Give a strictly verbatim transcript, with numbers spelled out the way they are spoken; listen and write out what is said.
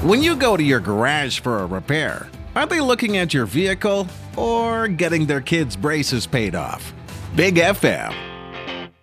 When you go to your garage for a repair, are they looking at your vehicle or getting their kids' braces paid off? Big F M